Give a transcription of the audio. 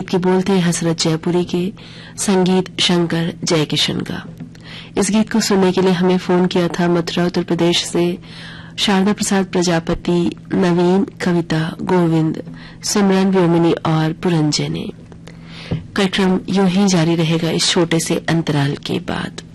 के बोल थे हसरत जयपुरी के, संगीत शंकर जयकिशन का। इस गीत को सुनने के लिए हमें फोन किया था मथुरा उत्तर प्रदेश से शारदा प्रसाद प्रजापति, नवीन, कविता, गोविंद, सिमरन, व्योमिनी और पुरंजय ने। कार्यक्रम यूं ही जारी रहेगा इस छोटे से अंतराल के बाद।